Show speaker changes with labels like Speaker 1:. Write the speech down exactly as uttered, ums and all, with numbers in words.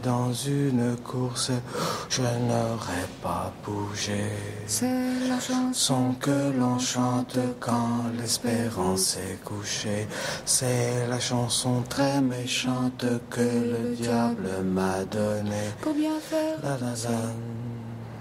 Speaker 1: dans une course, je n'aurais pas bougé.
Speaker 2: C'est la chanson
Speaker 1: que l'on chante quand l'espérance est couchée. C'est la chanson très méchante que le diable m'a donnée.
Speaker 2: pour bien faire.
Speaker 1: La la la.